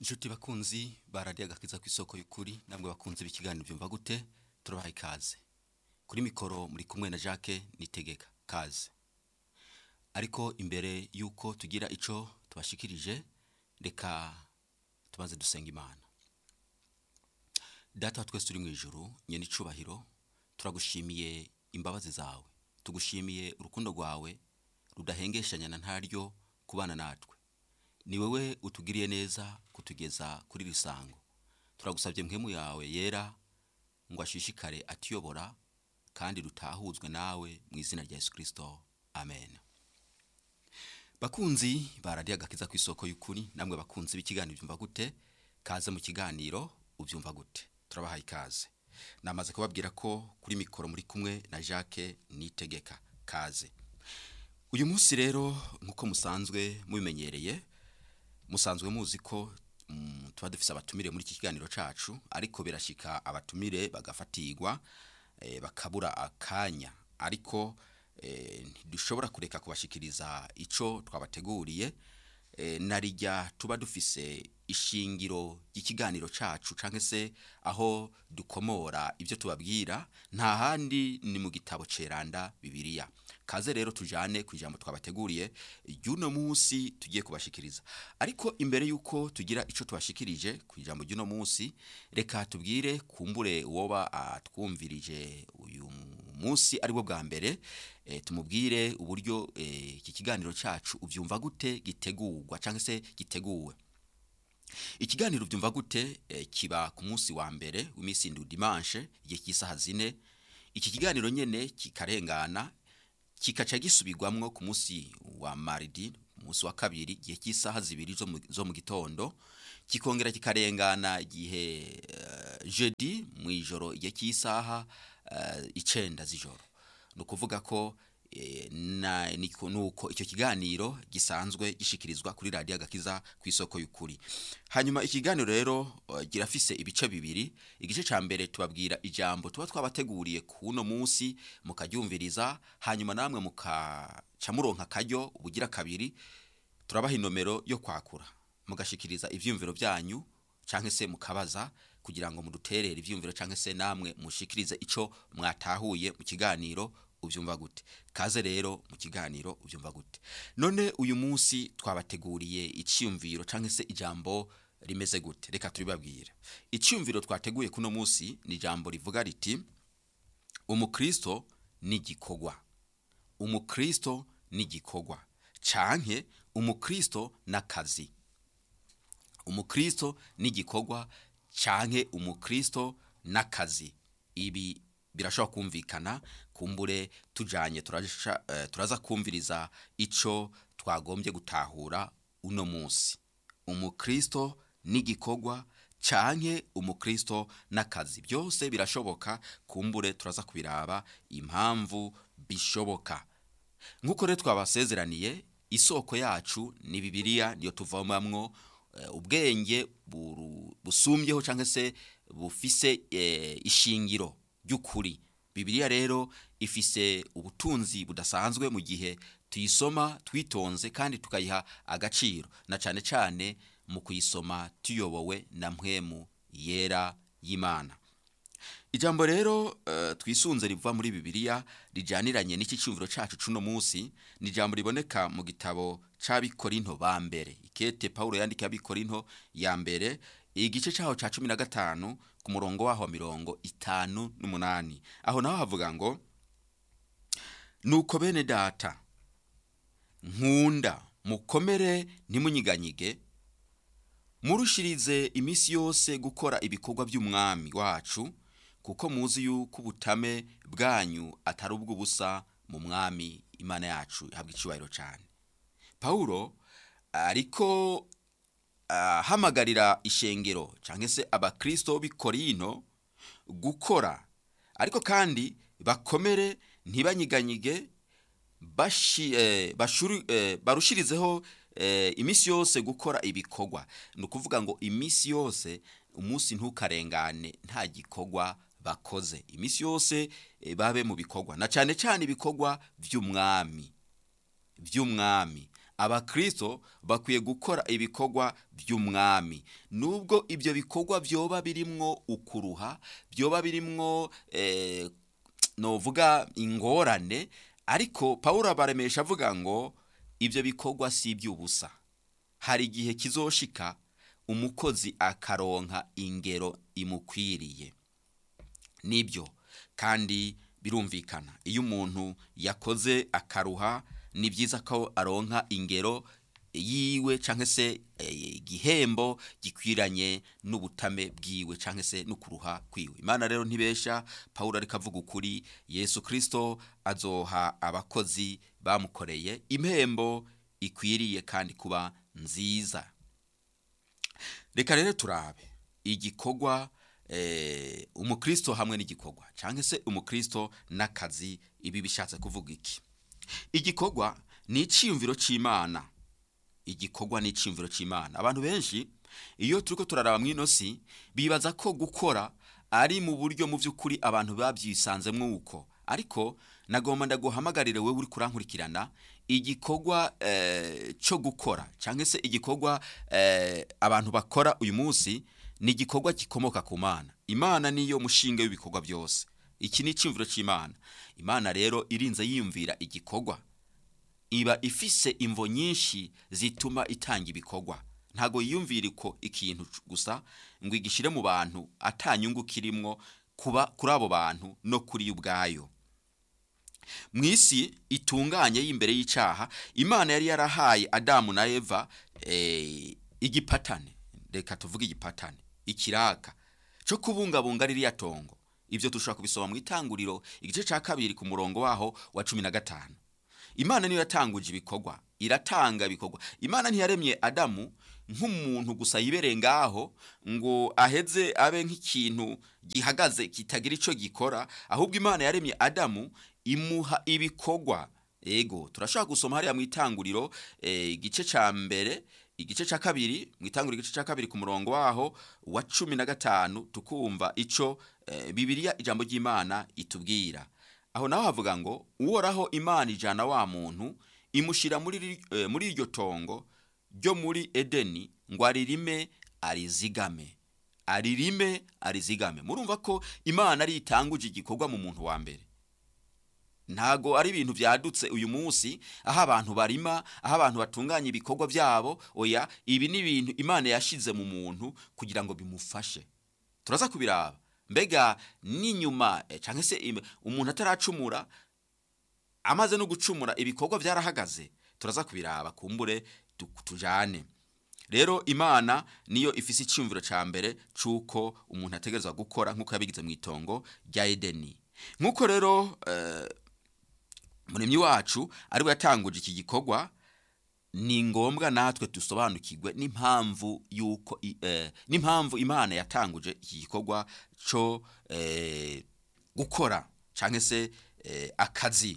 Inshuti bakunzi baradiye agakiza ku isoko y'ukuri namwe bakunze b'ikiganiro byumva gute turabaha ikaze kuri mikoro muri kumwe na Jacques Nitegeka kaze ariko imbere yuko tugira ico tubashikirije reka tubanze dusenga Imana. Data twese turi mu ijuru nyene icubahiro turagushimiye imbabazi zawe tugushimiye urukundo rwawe rudahengeshanya na ntaryo kubana natwe. Ni wewe utugiriye neza kutugeza kuri risango. Turagusabye mpemu yawe yera ngo ashishikare atiyobora kandi rutahuzwe nawe mu izina rya Yesu Kristo. Amen. Bakunzi baradiye agakiza ku isoko y'ukuri namwe bakunzi b'ikiganiro byumva gute kaze mu kiganiro ubyumva gute. Turabaha ikaze. Namaze kubabwira ko kuri mikoro muri kumwe na Jacques Nitegeka kaze. Uyu munsi rero nkuko musanzwe mubimenyereye musanzwe muzi ko tuba dufise abatumire muri iki kiganiro cacu ariko birashika abatumire bagafatirwa bakabura akanya ariko ntidushobora kureka kubashikiriza ico twabateguriye narijya tuba dufise ishingiro ry'ikiganiro cacu canke se aho dukomora ivyo tubabwira nta handi ni mu gitabo ceranda Bibiliya. Kaze rero tujane kwijambo twabateguriye y'uno munsi tugiye kubashikiriza. Ariko imbere yuko tugira ico tubashikirije kwijambo y'uno munsi reka tubwire kumbure woba atwumvirije uyu munsi ari bwo bwa mbere tumubwire uburyo iki kiganiro cacu ubyumva gute gitegurwa canke se giteguwe. Ikiganiro byumva gute kiba ku munsi wa mbere w'imisi ndu dimanche igihe cy'isaha 4. Iki kiganiro nyene kikarengana kikaca gisubirwamwo ku munsi wa mardi munsi wa kabiri igihe cy'isaha 2 zo mu gitondo kikongera kikarengana igihe jeudi mu ijoro igihe cy'isaha 9 z'ijoro. No kuvuga ko nuko icyo kiganiro gisanzwe gishikirizwa kuri radio agakiza ku isoko y'ukuri. Hanyuma ikiganiro rero girafise ibice bibiri. Igice ca mbere tubabwira ijambo tuba twabateguriye kuno munsi mukaryumviriza hanyuma namwe mukaca muronka karyo ubugira kabiri turabaha inomero yo kwakura mugashikiriza ivyumviro byanyu canke se mukabaza kugira ngo muduterere ivyumviro canke se namwe mushikirize ico mwatahuye mu kiganiro ubyumva gute. Kaze rero mu kiganiro ubyumva gute. None uyu munsi twabateguriye iciyumviro canke se ijambo rimeze gute. Reka turibabwira. Iciyumviro twateguye kuno munsi ni ijambo rivuga riti umukristo ni gikogwa. Umukristo ni gikogwa canke umukristo nakazi. Umukristo ni gikogwa canke umukristo nakazi. Ibi birashobora kumvikana kumbure tujanye turaza kumviriza ico twagombye gutahura uno munsi. Umukristo ni gikogwa canke umukristo nakazi byose birashoboka kumbure turaza kubiraba impamvu bishoboka. Nkuko rero twabasezeraniye isoko yacu ni Bibiliya niyo tuvomamwo ubwenge busumbyeho canke se bufise ishingiro ry'ukuri. Bibiliya rero ifise ubutunzi budasanzwe mu gihe tuyisoma twitonze kandi tukayiha agaciro na cane cane mu kuyisoma tuyobowe na mpwemu yera y'Imana. Ijambo rero twisunze riva muri Bibiliya rijaniranye n'iki cyumviro cacu cuno munsi ni ijambo riboneka mu gitabo c'Abikorinto ba mbere. Ikete Paulo yandika Abikorinto ya mbere igice cyaho ca 15 ku murongo waho 58. Aho naho havuga ngo nuko bene data nkunda mukomere ntimunyiganyige murushirize imisi yose gukora ibikorwa by'umwami wacu kuko muzi yuko ubutame bwanyu atari ubw'ubusa mu mwami Imana yacu ihabwa icubahiro cyane. Paulo ariko hamagarira ishengero canke se abakristo b'Ikorinto gukora ariko kandi bakomere ntibanyiganyige barushirizeho imisi yose gukora ibikorwa. No kuvuga ngo imisi yose umunsi ntukarengane nta gikorwa bakoze. Imisi yose babe mu bikorwa na cane cane ibikorwa vy'umwami abakristo bakwiye gukora ibikorwa by'umwami, nubwo ibyo bikorwa byoba birimwo ukuruha, byoba birimwo novuga ingorane, ariko Pawulo abaremesha avuga ngo ibyo bikorwa si iby'ubusa. Hari igihe kizoshika umukozi akaronka ingero imukwiriye. Nibyo kandi birumvikana, iyo umuntu yakoze akaruha ni byiza ko aronka ingero yiwe canke se igihembo gikwiranye n'ubutame bwiwe canke se n'ukuruha kwiwe. Imana rero ntibesha, Pawulo ariko avuga ukuri, Yesu Kristo azoha abakozi bamukoreye impembo ikwiriye kandi kuba nziza. Reka rero turabe igikorwa umukristo hamwe n'igikorwa canke se umukristo n'akazi. Ibi bishatse kuvuga iki? Igikorwa ni iciyumviro c'Imana. Igikorwa ni iciyumviro c'Imana. Abantu benshi iyo turiko turaraba mwino si bibaza ko gukora ari mu buryo mu by'ukuri abantu babyisanzemwo uko, ariko nagomba ndaguhamagarire wewe uri kurankurikirana, igikorwa cyo gukora canke se igikorwa abantu bakora uyu munsi ni igikorwa gikomoka ku Mana. Imana niyo mushinge w'ibikorwa byose. Iki ni iciyumviro c'Imana. Imana rero irinze yiyumvira igikorwa, iba ifise imvo nyinshi zituma itanga ibikorwa. Ntago yiyumvira ko ikintu gusa ngo igishire mu bantu atanyungu kirimwo kuba kuri abo bantu no kuri ubwayo. Mwisi itunganye y'imbere y'icaha, Imana yari yarahaye Adamu na Eva igipatane, reka tuvuge igipatane, ikiraka cyo kubungabunga ririya tongo. Ibyo tushobora kubisoma mu Itanguriro igice ca 2 ku murongo waho wa 15. Imana niyo yatanguje ibikorwa, iratanga ibikorwa. Imana ntiyaremye Adamu nk'umuntu gusa yibereye ngaho ngo aheze abe nk'ikintu gihagaze kitagira ico gikora, ahubwo Imana yaremye Adamu imuha ibikorwa. Ego turashaka gusoma hariya mu Itanguriro igice ca mbere, igice ca 2, mu Itanguriro igice ca 2 ku murongo waho wa 15 tukumva ico Bibiliya ijambo ry'Imana itubwira. Aho naho havuga ngo uhoraho Imana ijana wa muntu imushira muri iryo tongo ryo muri Edeni ngo aririme arizigame. Murumva ko Imana ari itanguje igikorwa mu muntu wa mbere. Ntago ari ibintu byadutse uyu munsi aho abantu barima, aho abantu batunganya ibikorwa byabo. Oya, ibi ni ibintu Imana yashize mu muntu kugira ngo bimufashe. Turaza kubiraba mbega n'inyuma canke se umuntu ataracumura, amaze no gucumura ibikorwa byarahagaze. Turaza kubiraba kumbure tujane. Rero Imana niyo ifise iciyumviro ca mbere cuko umuntu ategerezwa gukora nkuko yabigize mu itongo rya Edeni. Nkuko rero Muremyi wacu ari we yatanguje iki gikorwa, ni ngombwa natwe dusobanukirwe n'impamvu Imana yatanguje iki gikorwa cyo gukora canke se akazi.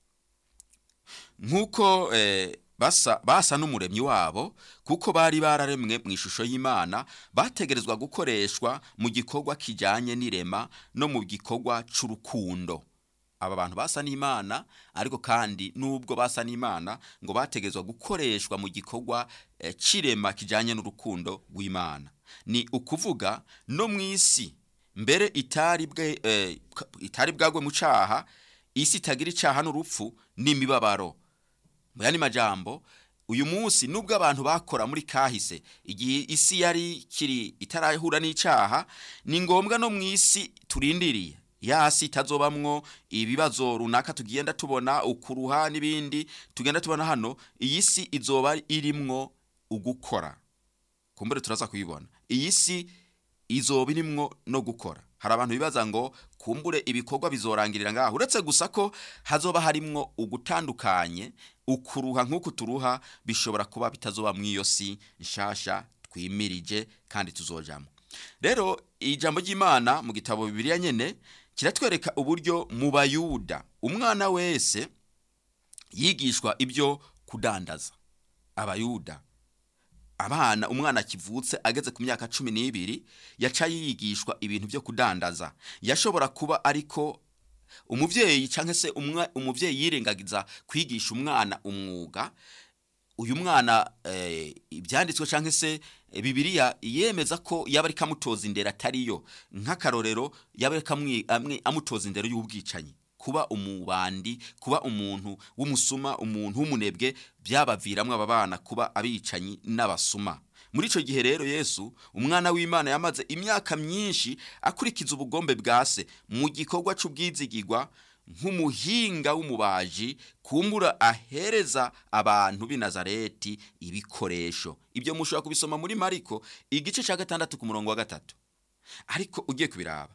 Nkuko basa n'umuremyi wabo, kuko bari bararemwe mu ishusho y'Imana, bategerezwa gukoreshwa mu gikorwa kijanye n'irema no mu gikorwa c'urukundo. Aba bantu basa n'Imana, ariko kandi nubwo basa n'Imana ngo bategerezwa gukoreshwa mu gikorwa cirema kijanye n'urukundo rw'Imana. Ni ukuvuga no mwisi mbere itari bwagwe mu caha, isi itagira icaha n'urupfu n'imibabaro. Mu yandi majambo, uyu munsi nubwo abantu bakora muri kahise, igihe isi yari kiri itarahura n'icaha, ni ngombwa no mwisi turindiriye yasi itazobamwo ibibazo runaka tugenda tubona, ukuruha n'ibindi tugenda tubona hano, iyi si izoba irimwo ugukora. Kumbure turaza kuyibona iyi si izoba irimwo no gukora. Hari abantu bibaza ngo kumbure ibikorwa bizorangirira ngaho, uretse gusa ko hazoba harimwo ugutandukanye, ukuruha nk'uko turuha bishobora kuba bitazoba mw'iyo si nshasha twimirije kandi tuzojamo. Rero ijambo ry'Imana mu gitabo Bibiliya nyene kiratwereka uburyo mu Bayuda umwana wese yigishwa ibyo kudandaza. Abayuda umwana kivutse ageze ku myaka 12 yaca yigishwa ibintu byo kudandaza. Yashobora kuba ariko umuvyeyi canke se umuvyeyi yirengagiza kwigisha umwana umwuga, uyu mwana ibyanditswe cyangwa se Bibiliya yemeza ko yaba ari kamutoza indera atariyo, nk'akarorero yaba ari amutoza indero y'ubwicanyi, kuba umubandi, kuba umuntu w'umusuma, umuntu w'umunebwe, byabaviramwe aba bana kuba abicanyi n'abasuma. Muri ico gihe rero Yesu umwana w'Imana yamaze imyaka myinshi akurikiza ubugombe bwa se mu gikorwa c'ubwizigirwa nk'umuhinga w'umubaji, kumbura ahereza abantu b'i Nazareti ibikoresho. Ibyo mushobora kubisoma muri Mariko igice ca 6 ku murongo wa 3. Ariko ugiye kubiraba,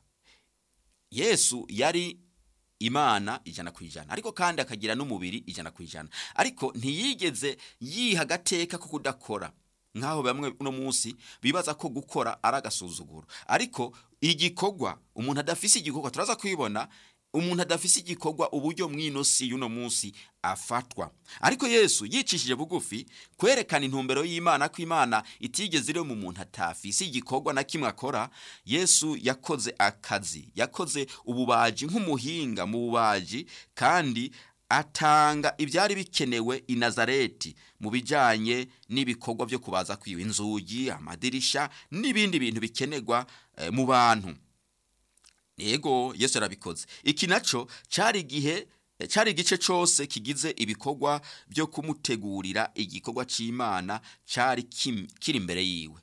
Yesu yari Imana 100%, ariko kandi akagira n'umubiri 100%, ariko ntiyigeze yiha agateka ko kudakora, nkaho bamwe uno munsi bibaza ko gukora ari agasuzuguro. Ariko igikorwa, umuntu adafise igikorwa, turaza kwibona umuntu adafise igikorwa uburyo mwinosi y'uno munsi afatwa. Ariko Yesu yicishije bugufi kwerekana intumbero y'Imana, ko Imana itigeze iri mu muntu atafise igikorwa na kimwe akora. Yesu yakoze akazi, yakoze ububaji nk'umuhinga mu bubaji, kandi atanga ibyari bikenewe i Nazareti mu bijanye n'ibikorwa byo kubaza kwiwe, inzugi, amadirisha n'ibindi bintu bikenerwa mu bantu. Yego, Yesu yarabikoze. Iki naco cari igice cose kigize ibikorwa byo kumutegurira igikorwa c'Imana cari kiri imbere yiwe.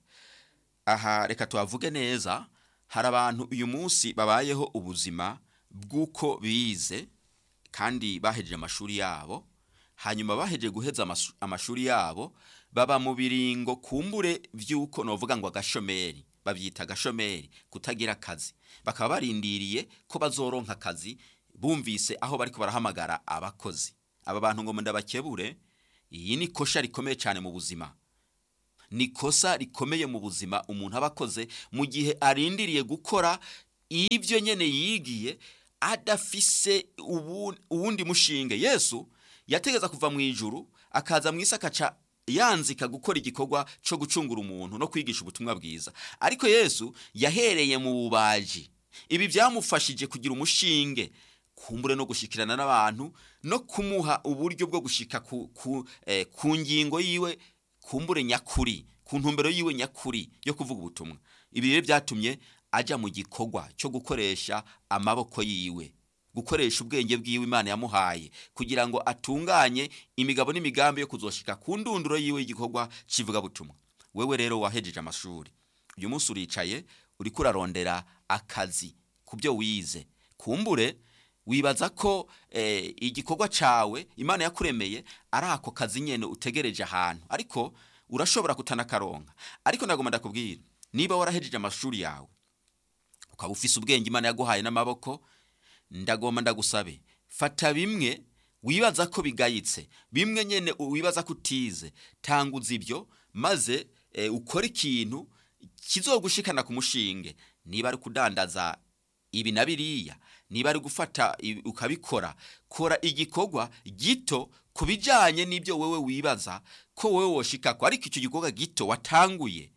Aha reka tuhavuge neza, hari abantu uyu munsi babayeho ubuzima bw'uko bize kandi bahejeje amashuri yabo, hanyuma bahejeje guheza amashuri yabo baba mu biringo kumbure vy'uko novuga ngo agashomeri, bavyita agashomeri, kutagira akazi. Bakaba barindiriye ko bazoronka akazi, bumvise aho bariko barahamagara abakozi. Aba bantu ngo ndabakebure, iyi ni kosha rikomeye cyane mu buzima. Ni kosa rikomeye mu buzima umuntu abakoze mu gihe arindiriye gukora ibyo nyene yigiye, adafise uwundi mushinge. Yesu yategeza kuva mu ijuru akaza mu isi akaca yanzika gukora igikorwa cyo gucungura umuntu no kwigisha ubutumwa bwiza. Ariko Yesu yahereye mu bubaji. Ibi byamufashije kugira umushinge, kumbure no gushikirana n'abantu, no kumuha uburyo bwo gushika ku ngingo yiwe kumbure nyakuri, ku ntumbero yiwe nyakuri yo kuvuga ubutumwa. Ibi rero byatumye aja mu gikorwa cyo gukoresha amaboko yiwe, gukoresha ubwenge bwiwe Imana yamuhaye, kugira ngo atunganye imigabo n'imigambi yo kuzoshika ku ndunduro yiwe y'igikorwa kivuga butumwa. Wewe rero wahejeje amashuri, uyu munsi uricaye uri kurarondera akazi kubyo wize, kumbure wibaza ko igikorwa cawe Imana yakuremeye ari ako kazi nyene utegereje ahantu, ariko urashobora kutanakaronka. Ariko ndagomba ndakubwira, niba warahejeje amashuri yawe ukaba ufise ubwenge Imana yaguhaye n'amaboko, ndagomba ndagusabe, fata bimwe wibaza ko bigayitse, bimwe nyene wibaza ko utize, tanguza ibyo maze ukora ikintu kizogushikana ku mushinge. Niba ari kudandaza ibi na biriya, niba ari gufata ukabikora, kora igikorwa gito kubijanye n'ibyo wewe wibaza ko wewe woshikako, ariko icyo gikorwa gito watanguye.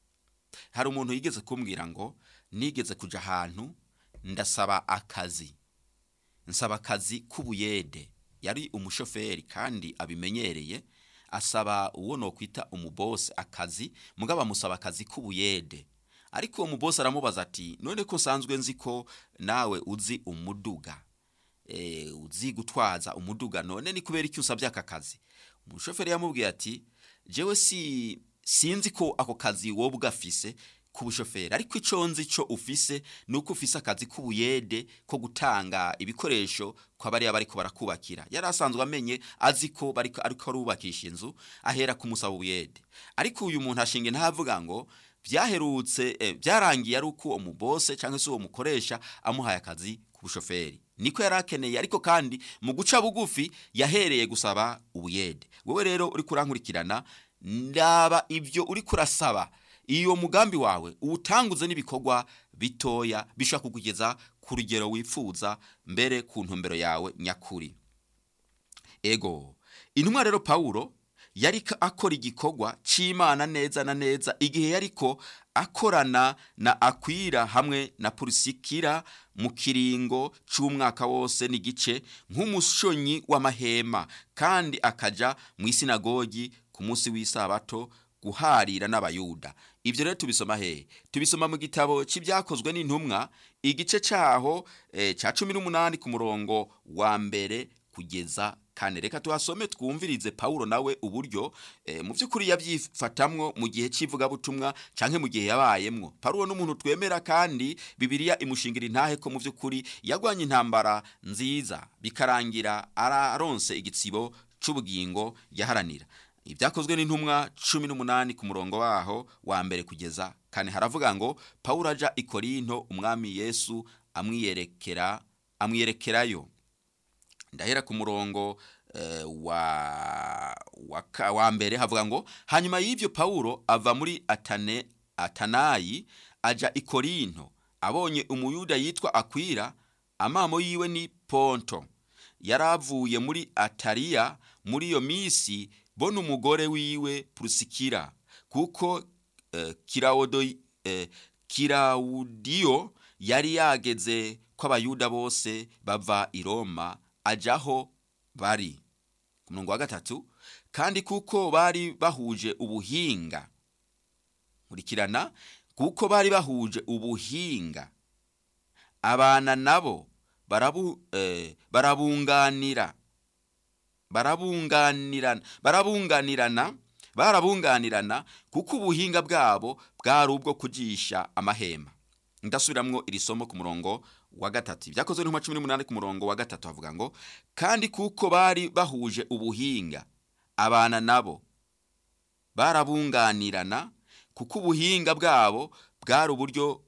Hari umuntu yigeze kumbwira ngo nigeze kuja ahantu ndasaba akazi, nsaba akazi k'ubuyede. Yari umushoferi kandi abimenyereye, asaba uwo no kwita umubose akazi, mugaba musaba akazi k'ubuyede. Ariko uwo mubose aramubaza ati, none ko sanzwe nzi ko nawe uzi umuduga, uzi gutwaza umuduga, none ni kubera iki usabye aka kazi? Umushoferi yamubwiye ati, jewe sinzi ko ako kazi wowe ugafise kubushoferi, ariko ico nzi co ufise nuko ufise akazi k'ubuyede ko gutanga ibikoresho kwa bari bariko barakubakira. Yari asanzwe amenye azi ko bariko ariko arubakisha inzu, ahera kumusaba ubuyede. Ariko uyu muntu ashinge ntavuga ngo byaherutse byarangiye ari uko umubose cyangwa se uwo mukoresha amuhaye akazi kubushoferi. Niko yarakeneye, ariko kandi mu guca bugufi yahereye gusaba ubuyede. Wewe rero uri kurankurikirana, ndaba ibyo uri kurasaba, iyo mugambi wawe uwutanguze n'ibikorwa bitoya bishaka kugeza ku rugero wifuza, mbere ku ntumbero yawe nyakuri. Ego, intumwa rero Paulo yari akora igikorwa c'Imana neza na neza igihe yariko akorana na Akwila hamwe na Pulisikira mu kiringo c'umwaka wose n'igice nk'umushonyi w'amahema, kandi akaja mu isinagogi ku munsi w'isabato guharira n'abayuda. Ibyo rero tubisoma hehe? Tubisoma mu gitabo cy'ibyakozwe n'intumwa igice cyaho cya 18 ku murongo wa mbere kugeza kane. Reka tuhasome twumvirize Paulo nawe uburyo mu by'ukuri yabyifatamwo mu gihe cy'ivugabutumwa canke mu gihe yabayemwo. Paulo n'umuntu twemera kandi Bibiliya imushingira intahe ko mu by'ukuri yagwanye intambara nziza bikarangira araronse igitsibo c'ubugingo yaharanira. Ibyakozwe n'intumwa 18 ku murongo waho wa mbere kugeza kane haravuga ngo Paulo aja i Korinto umwami Yesu amwiyerekerayo. Ndahera ku murongo wa mbere havuga ngo hanyuma y'ivyo Paulo ava muri Atanayi aja i Korinto. Abonye umuyuda yitwa Akwila, amamo yiwe ni Ponto, yaravuye muri Ataliya muri iyo misi, bona umugore wiwe Prusikira, kuko Kilawudiyo yari yageze ko abayuda bose bava i Roma ajaho bari. Ku murongo wa gatatu, kandi kuko bari bahuje ubuhinga, nkurikirana, kuko bari bahuje ubuhinga, abana nabo barabunganirana kuko ubuhinga bwabo bwari ubwo kujisha amahema. Ndasubiramwo iri somo ku murongo wa gatatu. Ibyakozwe n'intumwa 18 ku murongo wa gatatu havuga ngo kandi kuko bari bahuje ubuhinga, abana nabo barabunganirana kuko ubuhinga bwabo bwari uburyo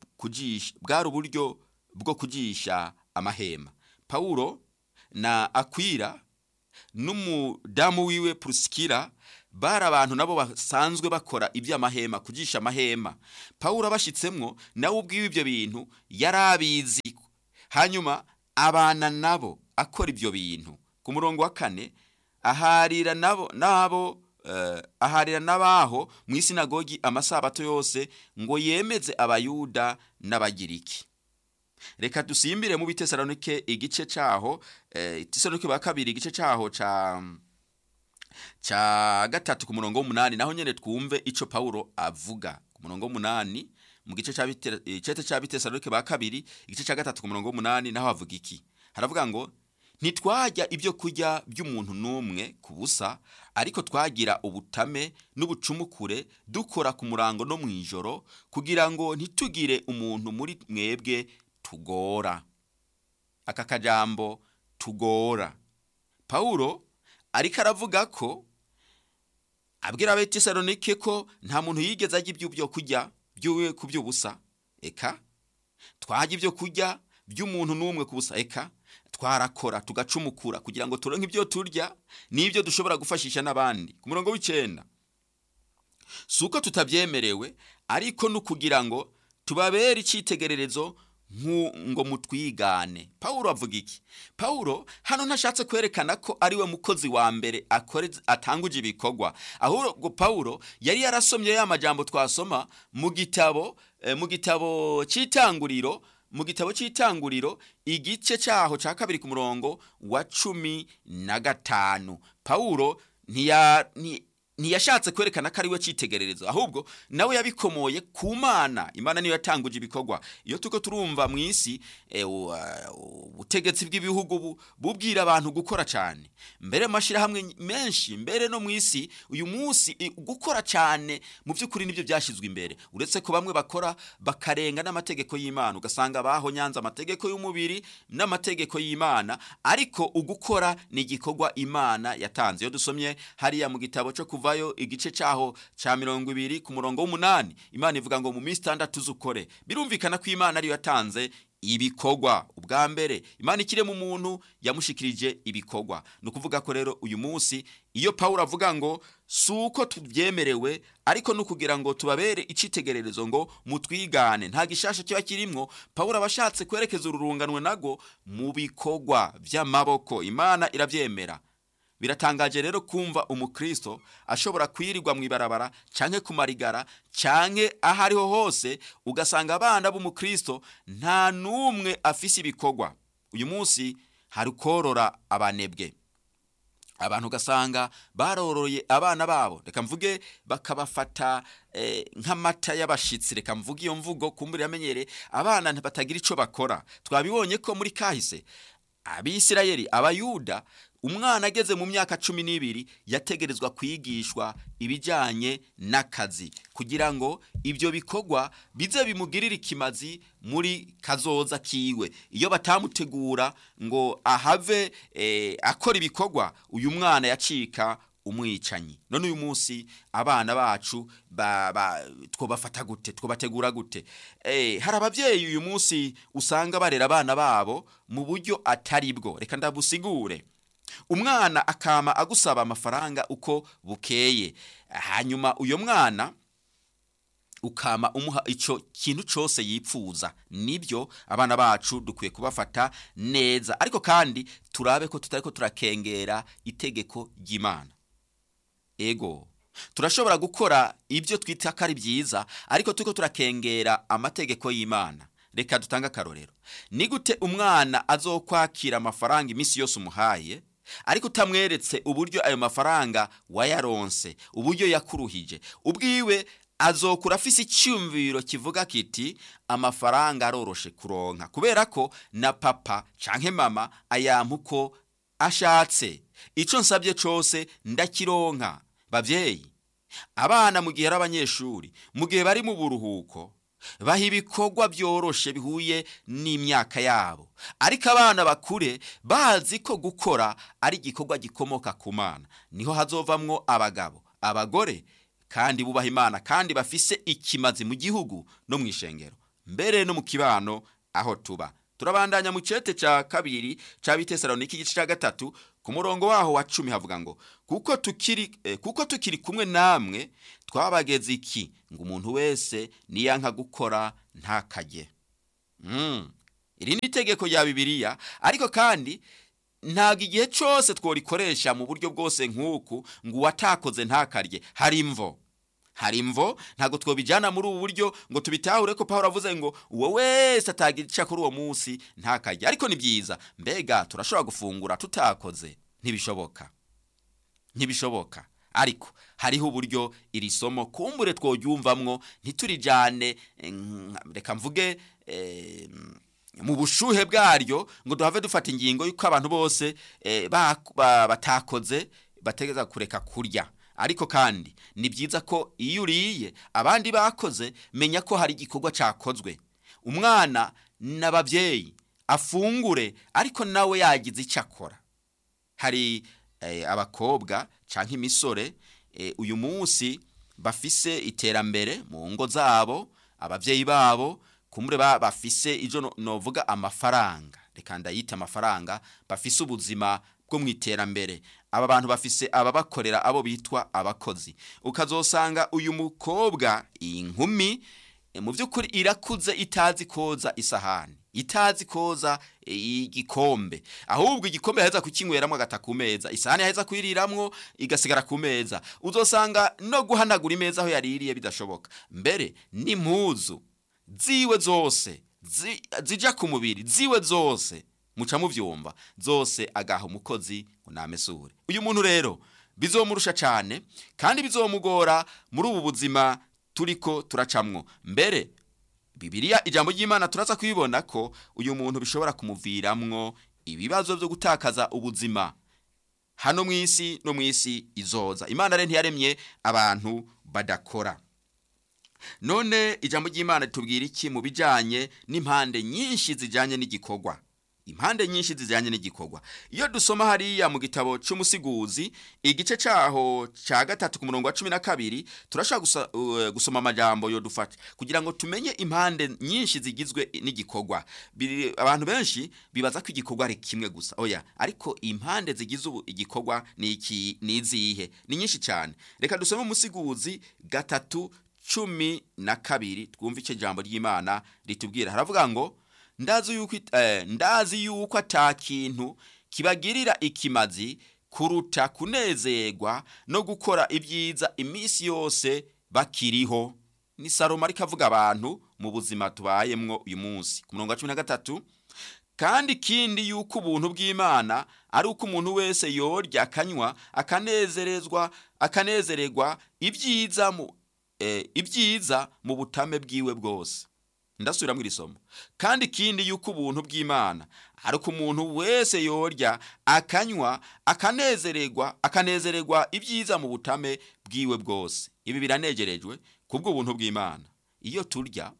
bwo kujisha amahema. Paulo na Akwila n'umudamu wiwe Prusikira bari abantu nabo basanzwe bakora iby'amahema, kujisha amahema. Paulo abashitsemwo nawe ubwiwe ibyo bintu yarabizi, hanyuma abana nabo akora ibyo bintu. Ku murongo wa kane, aharira nabaho mu isinagogi amasabato yose ngo yemeze abayuda n'abagiriki. Reka dusimbire mu Bitesalonike igice cyaho Tesalonike ba kabiri igice cyaho ca gatatu ku murongo w'8, naho nyene twumve ico Paulo avuga. Ku murongo w'8 mu gice cya Bitesalonike ba kabiri igice cya gatatu ku murongo w'8 naho avuga iki? Haravuga ngo ntitwajya ibyo kurya by'umuntu n'umwe ku busa, ariko twagira ubutame n'ubucumukure dukora ku murango no mwijoro, kugira ngo ntitugire umuntu muri mwebwe tugora. Aka kajambo tugora, Paulo ariko aravuga ko abwira Abetesalonike ko nta muntu yigeze ajya ibyo kurya byuwe ku by'ubusa. Eka twajya ibyo kurya by'umuntu n'umwe ku busa, eka twarakora tugacumukura kugira ngo turonke ibyo turya n'ibyo dushobora gufashisha n'abandi. Ku murongo w'9, suko tutabyemerewe, ariko nukugira ngo tubabere icitegererezo ngo mutwigane. Paulo avuga iki? Paulo hano ntashatse kwerekana ko ari we mukozi wa mbere atanguje ibikorwa, ahubwo Paulo yari yarasomye ya majambo twasoma mu gitabo cy'itanguriro, igice cyaho ca kabiri ku murongo wa 15. Paulo ntiyashatse kwerekana ko ari we citegererezo, ahubwo nawe yabikomoye ku Mana. Imana niyo yatanguje ibikorwa. Iyo tuko turumva mu isi ubutegetsi bw'ibihugu bubwira abantu gukora cyane, mbere mashira hamwe menshi, mbere no mu isi uyu munsi gukora cyane mu by'ukuri nibyo byashizwe imbere, uretse ko bamwe bakora bakarenga n'amategeko y'Imana, ugasanga baho nyanza amategeko y'umubiri n'amategeko y'Imana, ariko ugukora ni igikorwa Imana yatanze. Iyo dusomye hariya mu gitabo cyo kuvayo igice cyaho ca 20 ku murongo w'8, Imana ivuga ngo mu minsi 6 uzukore. Birumvikana ko Imana ariyo yatanze ibikorwa. Ubwa mbere Imana ikire mu muntu yamushikirije ibikorwa. Nukuvuga ko rero uyu munsi iyo Paulo avuga ngo suko tubyemerewe, ariko nukugira ngo tubabere icitegererezo ngo mutwigane, nta gishasha cyo kirimwo. Paulo abashatse kwerekeza ururunganwe nago mu bikorwa by'amaboko. Imana iravyemera. Biratangaje rero kumva umukristo ashobora kwirirwa mu ibarabara canke kumarigara canke ahariho hose, ugasanga abana b'umukristo nta numwe afise ibikorwa. Uyu munsi hari korora abanebwe. abantu gasanga baroroye abana babo, reka mvuge bakabafata nk'amata y'abashitsi, reka mvuge iyo mvugo kumbura yamenyere abana batagira ico bakora. Twabibonye ko muri kahise Abisirayeli, Abayuda, umwana ageze mu myaka 12 yategerezwa kwigishwa ibijanye n'akazi kugira ngo ibyo bikorwa bize bimugirira ikimazi muri kazoza kiwe. Iyo batamutegura ngo ahave akora ibikorwa, uyu mwana yacika umwicanyi. None uyu munsi abana bacu twobafata gute, twobategura gute? Hari abavyeyi uyu munsi usanga barera abana babo mu buryo atari bwo. Reka ndabusigure. Umwana akama agusaba amafaranga uko bukeye, hanyuma uyo mwana ukama umuha ico kintu cose yipfuza. Nibyo abana bacu dukwiye kubafata neza, ariko kandi turabe ko tutariko turakengera itegeko ry'Imana. Ego turashobora gukora ibyo twita ko ari byiza, ariko turiko turakengera amategeko y'Imana. Reka dutanga akarorero. Ni gute umwana azokwakira amafaranga imisi yose umuhaye, ariko utamweretse uburyo ayo mafaranga wayaronse, uburyo yakuruhije? Ubwiwe azokura afise icyumviro kivuga kiti amafaranga aroroshe kuronka kubera ko na papa canke mama ayampuko ashatse, ico nsabye cose ndakironka. Bavyeyi, abana mu gihe ari abanyeshuri, mu gihe bari mu buruhuko, baha ibikorwa byoroshe bihuye n'imyaka yabo, ariko abana bakure bazi ko gukora ari igikorwa gikomoka ku Mana. Niho hazovamwo abagabo, abagore kandi bubaha Imana, kandi bafise ikimazi mu gihugu no mw'ishengero, mbere no mu kibano aho tuba. Turabandanya mu cete ca kabiri ca Bitesalonike igice ca 3 ku murongo waho wa 10 havuga ngo kuko tukiri kumwe namwe twabageze iki, ngo umuntu wese niyanka gukora ntakarye. Iri ni itegeko rya Bibiliya, ariko kandi ntago igihe cyose tworikoresha mu buryo bwose nk'uku ngo watakoze ntakarye. Hari imvo ntago twobijana muri ubu buryo ngo tubitahure ko Paulo avuze ngo uwo wese atagira ica kuri uwo munsi ntakarye. Ariko ni byiza, mbega turashobora gufungura tutakoze? Ntibishoboka. Ariko hariho uburyo iri somo kumbure tworyumvamwo ntiturijane, reka mvuge mu bushuhe bwaryo ngo duhave dufata ingingo yuko abantu bose batakoze bategeza kureka kurya. Ariko kandi ni byiza ko iyo uriye abandi bakoze, menya ko hari igikorwa cakozwe. Umwana n'abavyeyi afungure, ariko nawe yagize icyo akora. Hari abakobwa canke imisore uyu munsi bafise iterambere mu ngo zabo, abavyeyi babo kumure bafise ijo novuga amafaranga, reka ndayita amafaranga, bafise ubuzima bwo mwiterambere. Aba bantu bafise ababakorera, abo bitwa abakozi. Ukazosanga uyu mukobwa, inkumi, mu by'ukuri irakuze itazi koza isahani, itazi koza igikombe, ahubwo igikombe yaheza kukinyweramwo agata ku meza, isahani yaheza kuyiriramwo igasigara ku meza. Uzosanga no guhanagura imeza aho yaririye bidashoboka. Mbere n'impuzu ziwe zose zija ku mubiri, ziwe zose muca muvyumva, zose agaha umukozi unamesure. Uyu muntu rero bizomurusha cyane kandi bizomugora muri ubu buzima turiko turacamwo. Mbere Bibiliya, ijambo ry'Imana, turaza kwibona ko uyu muntu bishobora kumuviramwo ibibazo byo gutakaza ubuzima hano mw'isi no mw'isi izoza. Imana rero ntiyaremye abantu badakora. None ijambo ry'Imana ritubwira iki mu bijanye n'impande nyinshi zijanye n'igikorwa? Impande nyinshi zijanye n'igikorwa, iyo dusoma hariya mu gitabo cy'umusiguzi igice caho ca 3 ku murongo wa 12, turashaka gusoma amajambo yo dufata kugira ngo tumenye impande nyinshi zigizwe n'igikorwa. Abantu benshi bibaza ko igikorwa ari kimwe gusa. Oya, ariko impande zigize igikorwa ni iki, nizihe? Ni nyinshi cyane. Reka dusome umusiguzi 3:12 twumva icyo jambo ry'Imana ritubwira. Haravuga ngo ndazi yuko atakintu kibagirira ikimazi kuruta kunezerwa no gukora ibyiza imisi yose bakiriho. Ni Salomo ariko avuga abantu mu buzima tubayemwo uyu munsi. Ku murongo wa 13, kandi ikindi yuko ubuntu bw'Imana ari uko umuntu wese yorya akanywa akanezererwa ibyiza mu butame bwiwe bwose. Ndasubira mu isomo. Kandi ikindi yuko ubuntu bw'Imana ari uko umuntu wese yorya akanywa akanezererwa ibyiza mu butame bwiwe bwose. Ibi biranegerejwe kubwo ubuntu bw'Imana. Iyo turya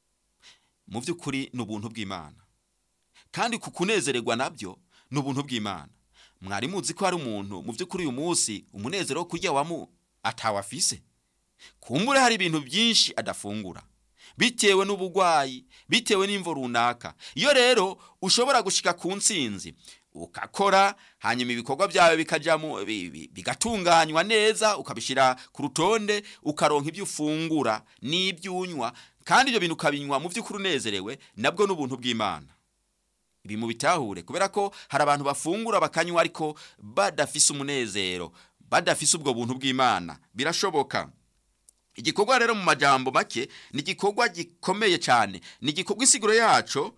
mu by'ukuri n'ubuntu bw'Imana, kandi kukunezererwa nabyo n'ubuntu bw'Imana. Mwari muzi ko hari umuntu mu by'ukuri uyu munsi umunezero wo kurya atawafise. Kumbure hari ibintu byinshi adafungura bitewe n'ubugwayi, bitewe n'imvo runaka. Iyo rero ushobora gushika ku ntsinzi ukakora, hanyuma ibikorwa byawe bigatunganywa neza, ukabishira ku rutonde, ukaronka ibyo ufungura n'ibyo unywa, kandi ibyo bintu ukabinywa mu by'ukuri unezerewe, nabwo n'ubuntu bw'Imana. Ibi mu bitahure, kubera ko hari abantu bafungura bakanywa ariko badafise umunezero, badafise ubwo buntu bw'Imana. Birashoboka. Igikorwa rero mu majambo make ni igikorwa gikomeye cyane. Ni igikorwa isiguro yaco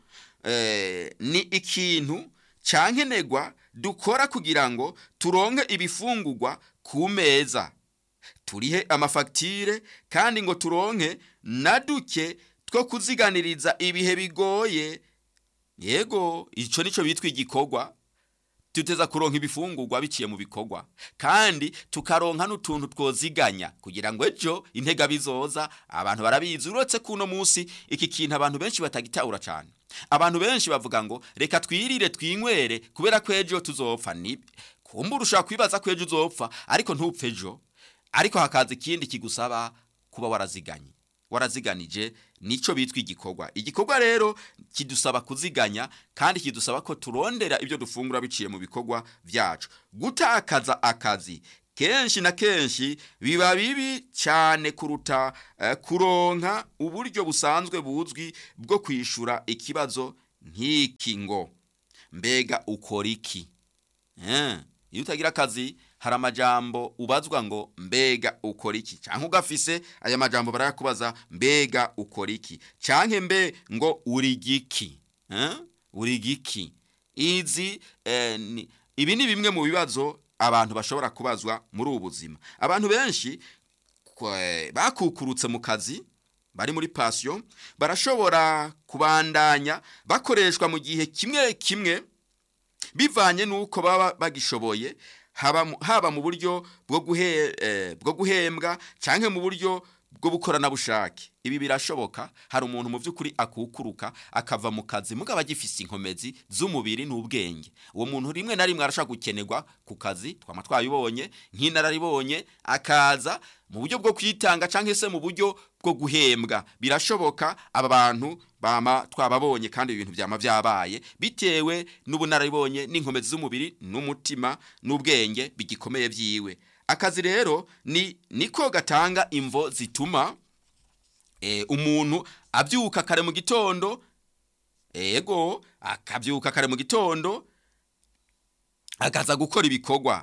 ni ikintu cankenegwa dukora kugira ngo turonke ibifungurwa ku meza, turihe amafagitire, kandi ngo turonke na duke two kuziganiriza ibihe bigoye. Yego, ico nico bitwa igikorwa. Tuteza kuronka ibifungurwa biciye mu bikorwa, kandi tukaronka n'utuntu twoziganya kugira ngo ejo intega bizoza. Abantu barabizi, uretse kuno munsi iki kintu abantu benshi batagitahura cyane. Abantu benshi bavuga ngo reka twirire twinywere kubera ko ejo tuzopfa. Kumbura ushaka kwibaza ko ejo uzopfa ariko ntupfe ejo, ariko hakaza ikindi kigusaba kuba waraziganije. Nico bitwa igikorwa. Igikorwa rero kidusaba kuziganya, kandi kidusaba ko turondera ibyo dufungura biciye mu bikorwa byacu. Gutakaza akazi kenshi na kenshi biba bibi cyane kuruta kuronka uburyo busanzwe buzwi bwo kwishura ikibazo nk'iki ngo mbega ukora iki. Iyo utagira akazi hari amajambo ubazwa ngo mbega ukora iki, canke ugafise aya majambo barayakubaza mbega ukora iki, canke mbe ngo urigiki. Urigiki. Ibi ni bimwe mu bibazo abantu bashobora kubazwa muri ubu buzima. Abantu benshi bakukurutse mu kazi, bari muri passion, barashobora kubandanya bakoreshwa mu gihe kimwe bivanye nuko baba bagishoboye, haba mu buryo bwo guhembwa canke mu buryo bwo bukorana bushake. Ibi birashoboka. Hari umuntu mu by'ukuri akukuruka akava mu kazi mugaba gifise inkomezi z'umubiri n'ubwenge. Uwo muntu rimwe na rimwe arashaka gukenerwa ku kazi, twama twabibonye nk'inararibonye, akaza mu buryo bwo kwitanga canke se mu buryo bwo guhembwa. Birashoboka. Aba bantu bama twababonye, kandi ibintu byama byabaye bitewe n'ubunararibonye n'inkomezi z'umubiri n'umutima n'ubwenge bigikomeye byiwe. Akazi rero niko gatanga imvo zituma umuntu abyuka kare mu gitondo. Ego, akabyuka kare mu gitondo akaza gukora ibikorwa.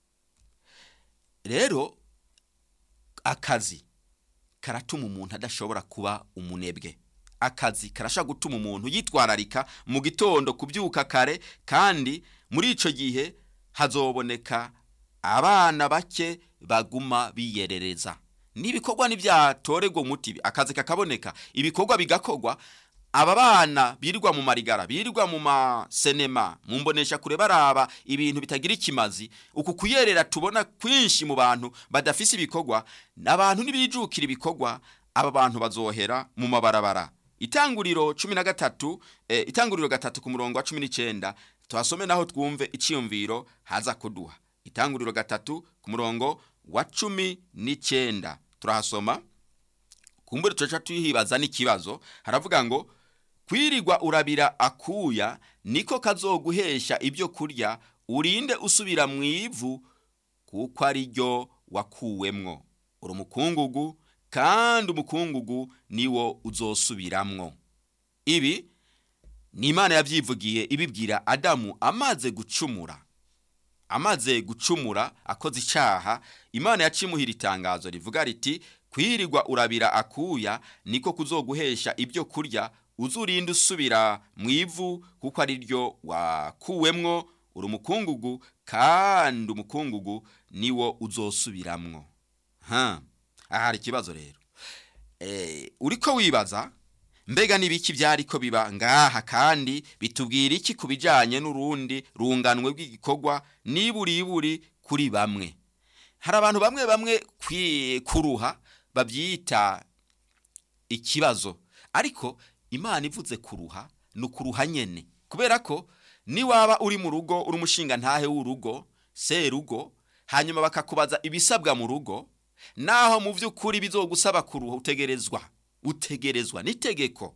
Rero akazi karatuma umuntu adashobora kuba umunebwe. Akazi karasha gutuma umuntu yitwararika mu gitondo kubyuka kare, kandi muri ico gihe hazoboneka abana bake baguma biyerereza. Nibikorwa nivyatorego umuti, akazi kakaboneka, ibikorwa bigakorwa. Aba bana birirwa mu marigara, birirwa mu masenema, mu mbonesha kure baraba ibintu bitagira ikimazi. Uku kuyerera tubona kwinshi mu bantu badafise ibikorwa, n'abantu nibijukira ibikorwa, aba bantu bazohera mu mabarabara. Itanguriro 13, itanguriro 3 ku murongo wa 19, twasome naho twumve iciyumviro haza kuduha. Itanguriro 3 ku murongo wa 19 turahasoma. Kumbure tuca tuyihibaza n'ikibazo. Haravuga ngo kwirirwa urabira akuya niko kazoguhesha ibyo kurya, urinde usubira mu ivu kuko ari ryo wakuwemwo. Uri umukungugu, kandi umukungugu niwo uzosubiramwo. Ibi ni Imana yavyivugiye ibibwira Adamu amaze gucumura akoze icaha. Imana yacimuhira itangazo rivuga riti kwirirwa urabira akuya niko kuzoguhesha ibyo kurya, uzurinda usubira mu ivu kuko ari ryo wakuwemwo, uri umukungugu kandi umukungugu niwo uzosubiramwo. aha hari ikibazo rero. Uriko wibaza mbega nibiki byariko biba ngaha, kandi bitubwira iki kubijanye n'urundi runganwe rw'igikorwa niburiburi kuri bamwe. Hari abantu bamwe kuruha babyita ikibazo, ariko Imana ivuze kuruha nukuruha nyene, kubera ko ni waba uri mu rugo, uri umushinga ntahe w'urugo, serugo, hanyuma bakakubaza ibisabwa mu rugo, naho mu vy'ukuri bizogusaba kuruha utegerezwa nitegeko.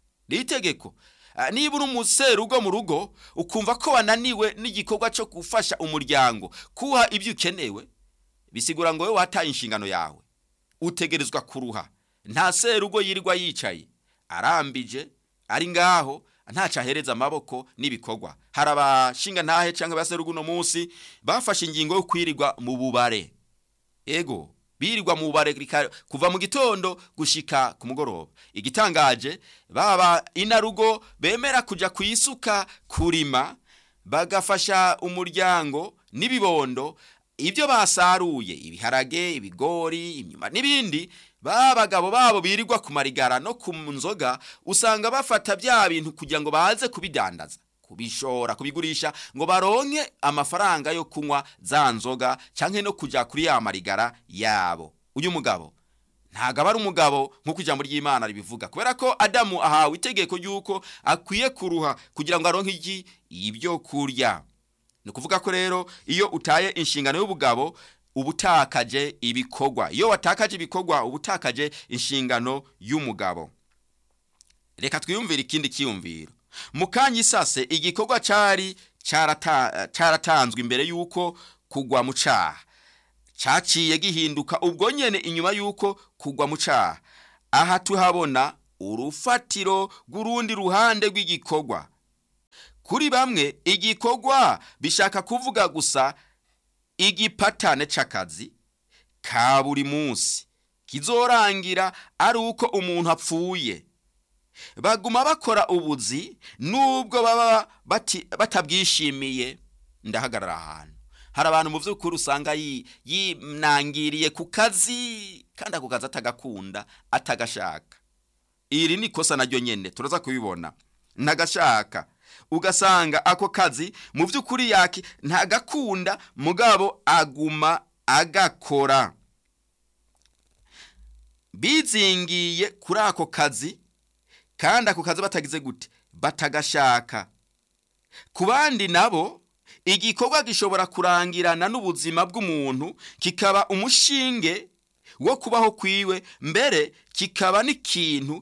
Niba uri umuserugo mu rugo ukumva ko wananiwe n'igikorwa cyo gufasha umuryango kuha ibyo ukenewe, bisigura ngo wewe wataye inshingano yawe, utegerezwa kuruha. Nta serugo yirirwa yicaye arambije ari ngaho ntaca ahereza amaboko n'ibikorwa. Hari abashinga ntahe canke baserugo no munsi bafashe ingingo yo kwirirwa mu bubare. Ego birirwa mu bubare kuva mu gitondo gushika ku mugoroba. Igitangaje baba inarugo bemera kuja kuyisuka kurima, bagafasha umuryango n'ibibondo ibyo basaruye, ibiharage, ibigori, imyuma n'ibindi. Bagabo babo birirwa ku marigara no ku nzoga, usanga bafata bya bintu kugira ngo baze kubidandaza, kubishora, kubigurisha ngo baronke amafaranga yo kunywa za nzoga canke no kuja kuri ya marigara yabo. Uyu mugabo ntago ari umugabo nkuko ijambo ry'Imana ribivuga, kubera ko Adamu ahawe itegeko yuko akwiye kuruha kugira ngo aronke ibyo kurya. Ni kuvuga ko rero iyo utaye inshingano y'ubugabo ubutakaje ibikorwa, iyo watakaje ibikorwa ubutakaje inshingano y'umugabo. Reka twiyumvire ikindi kiyumviro. Mukanyi sase igikorwa cyaratanzwe imbere yuko kugwa mu caha, caciye gihinduka ubwo nyene inyuma yuko kugwa mu caha. Aha tuhabona urufatiro rw'urundi ruhande rw'igikorwa. Kuri bamwe igikorwa bishaka kuvuga gusa igipatane c'akazi ka buri munsi kizorangira ari uko umuntu apfuye. Baguma bakora ubuzi nubwo baba batabwishimiye. Ndahagarara ahantu. Hari abantu mu vy'ukuri usanga yinangiriye ku kazi kandi ako kazi atagakunda, atagashaka. Iri ni kosa naryo nyene turaza kubibona. Ntagashaka, ugasanga ako kazi mu vy'ukuri yaki ntagakunda, mugabo aguma agakora. Bizingiye kuri ako kazi kandi ako kazi batagize gute, batagashaka. Ku bandi nabo igikorwa gishobora kurangirana n'ubuzima bw'umuntu, kikaba umushinge wo kubaho kwiwe, mbere kikaba n'ikintu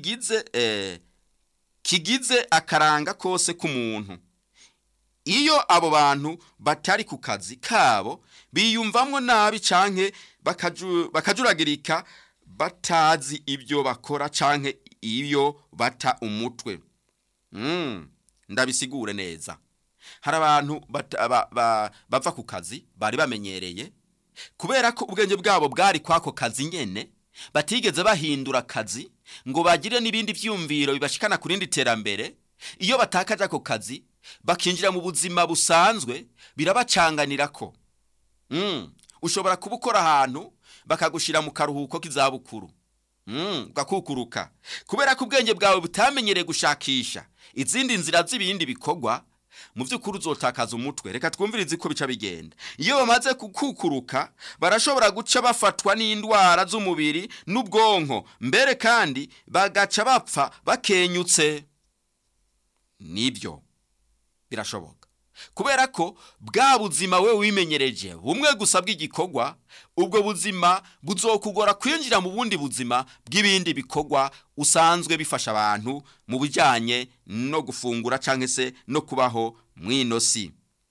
kigize akaranga kose k'umuntu. Iyo abo bantu batari ku kazi kabo biyumvamwo nabi canke bakajuragirika, batazi ibyo bakora canke iyo bata umutwe. Ndabisigure neza. Hari abantu bava ku kazi bari bamenyereye, kubera ko ubwenge bwabo bwari kwako kazi nyene, batigeze bahindura kazi ngo bagire n'ibindi vyumviro bibashikana kurindi terambere. Iyo batakaje ako kazi bakinjira mu buzima busanzwe, birabacanganirako. Ushobora kubukora ahantu bakagushira mu karuhuko k'izabukuru, gakukuruka, kubera ko ubwenge bwawe butamenyereye gushakisha izindi nzira z'ibindi bikorwa. Mu vy'ukuri uzotakaza umutwe. Reka twumvirize ko bica bigenda. Iyo bamaze kukukuruka barashobora guca bafatwa n'indwara z'umubiri n'ubwonko, mbere kandi bagaca bapfa bakenyutse. Nibyo birashoboka, kubera ko bwa buzima we wimenyereje bumwe gusa bw'igikorwa, ubwo buzima buzokugora kwinjira mu bundi buzima bw'ibindi bikorwa usanzwe bifasha abantu mu bijanye no gufungura canke se no kubaho mwino si.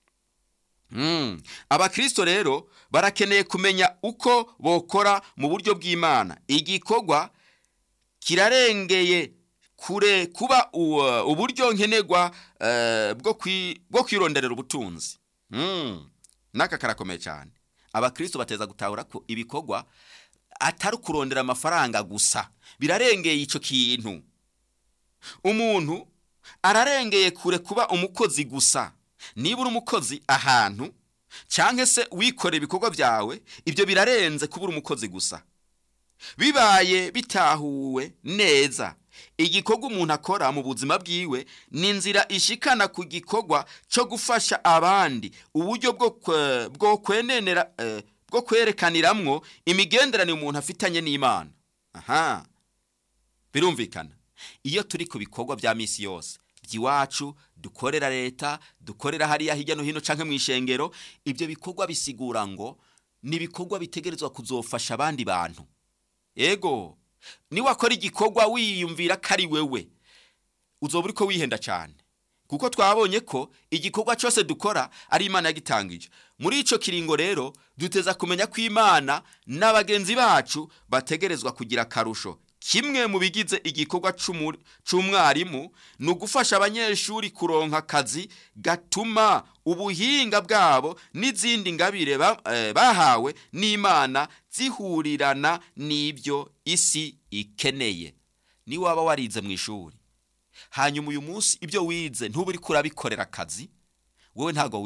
Abakristo rero barakeneye kumenya uko bokora mu buryo bw'Imana. Igikorwa kirarengeye kure kuba uburyo nkenerwa bwo kwironderera ubutunzi. Naka karakomeye cyane. Abakristo bateza gutahura ko ibikorwa atari kurondera amafaranga gusa, birarengeye ico kintu. umuntu ararengeye kure kuba umukozi gusa. Niba uri umukozi ahantu canke se wikore ibikorwa byawe, ibyo birarenze kubura umukozi gusa. Bibaye bitahuwe neza, igikorwa umuntu akora mu buzima bwiwe ni inzira ishikana ku gikorwa cyo gufasha abandi, uburyo bwo kwerekaniramwo imigenderanire umuntu afitanye n'Imana. Birumvikana, iyo turi ku bikorwa bya misi yose by'iwacu, dukorera leta, dukorera hariya hirya no hino canke mw'ishengero, ibyo bikorwa bisigura ngo ni ibikorwa bitegerezwa kuzofasha abandi bantu. Ego, niwakora igikorwa wiyumvira ko ari wewe, uzoba uriko wihenda cyane, kuko twabonye ko igikorwa cyose dukora ari Imana yagitangije. Muri ico kiringo rero duteza kumenya ko Imana n'abagenzi bacu bategerezwa kugira karusho. Kimwe mu bigize igikorwa c'umwarimu ni ugufasha abanyeshuri kuronka akazi gatuma ubuhinga bwabo n'izindi ngabire bahawe n'Imana zihurirana n'ibyo isi ikeneye. Ni waba warize mu ishuri, hanyuma uyu munsi ibyo wize ntube uri kurabikorera akazi, wowe ntago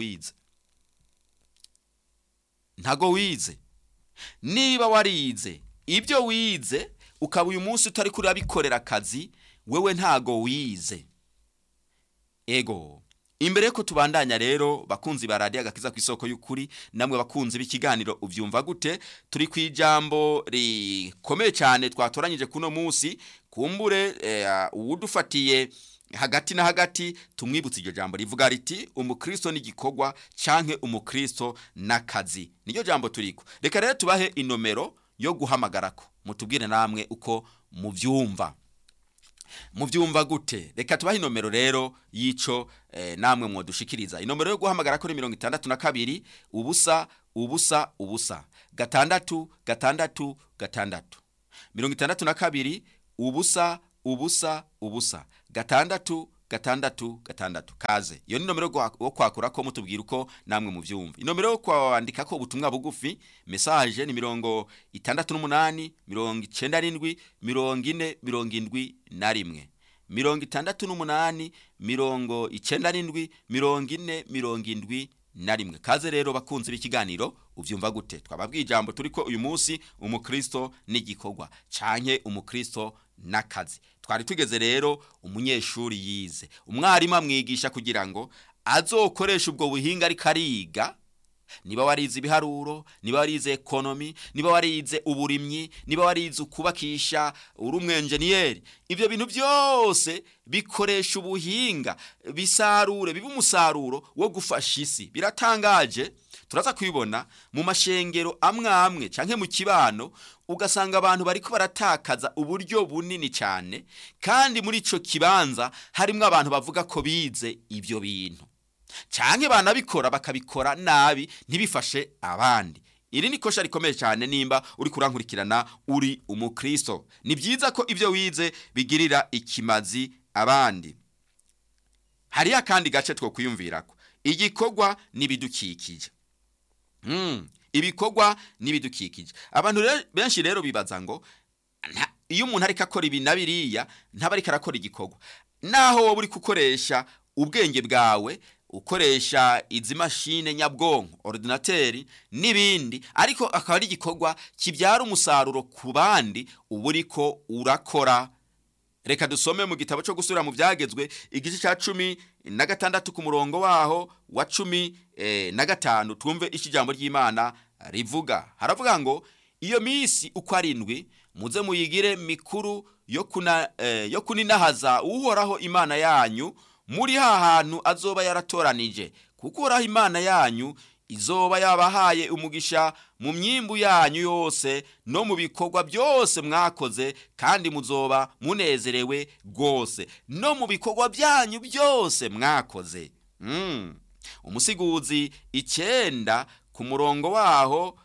wize. Niba warize ibyo wize ukaba uyu munsi utari kurabikorera akazi, wewe ntago wize. Ego, imbere ko tubandanya rero, bakunzi ba Radio Agakiza ku isoko y'ukuri, namwe bakunzi b'ikiganiro uvyumva gute, turi kwijambo rikomeye cyane twatoranyije kuno munsi. Kumbure uwudufatiye hagati na hagati tumwibutse iryo jambo rivuga riti umukristo n'igikorwa canke umukristo n'akazi. Niyo jambo turiko. Reka rero tubahe inomero yo guhamagarako, mutubwire namwe uko muvyumva gute. Reka tubahe inomero rero yico namwe mwodushikiriza. Inomero yo guhamagarako ni 62 ubusa ubusa ubusa 6 6 6 62 ubusa ubusa ubusa 6 6 6. Kaze, iyo ni nomero yo kwakura ko mutubwira uko namwe muvyumva. Inomero yo kwandika ko ubutumwa bugufi message ni 68 97 47 40 71 68 97 40 71. Kaze rero bakunzi b'ikiganiro uvyumva gute, twababwiye ijambo turiko uyu munsi umukristo n'igikorwa canke umukristo n'akazi. Twari tugeze rero umunyeshuri yize, umwarimu amwigisha kugira ngo azokoresha ubwo buhinga ariko ariga. Niba warize ibiharuro, niba warize ekonomi, niba warize uburimyi, niba warize ukubakisha, uri umwenjeniyeri, ibyo bintu byose bikoresha ubuhinga bisarure, biba umusaruro wo gufasha isi. Biratangaje, turaza kwibona mu mashengero amwe canke mu kibano, ugasanga abantu bariko baratakaza uburyo bunini cyane, kandi muri ico kibanza harimo abantu bavuga ko bize ibyo bintu, canke banabikora bakabikora nabi ntibifashe abandi. Iri ni kosha rikomeye cyane nimba uri kurankurikirana uri umukristo. Ni byiza ko ibyo wize bigirira ikimazi abandi. Hari akandi gace two kuyumvirako, igikorwa n'ibidukikije. Ibikorwa n'ibidukikije. Abantu benshi rero bibaza ngo iyo umuntu ariko akora ibi nabiriya ntaba ariko arakora igikorwa. Naho wowe uri gukoresha ubwenge bwawe, ukoresha izi mashine nyabwonko, ordinateri n'ibindi, ariko akaba ari igikorwa kibyara umusaruro ku bandi, uburiko urakora. Reka dusome mu gitabo cyo gusubira mu byagezwe igice cya 16 ku murongo waho wa 15 twumve ikijambo ry'Imana rivuga. Haravuga ngo iyo misi uko arindwi muze muyigire mikuru yo kuninahaza uhoraho Imana yanyu muri hantu azoba yaratoranije, kuko uhoraho Imana yanyu izoba yabahaye umugisha mu myimbu yanyu yose no mu bikorwa byose mwakoze, kandi muzoba munezerewe gose no mu bikorwa byanyu byose mwakoze. Umusiguzi 9 ku murongo waho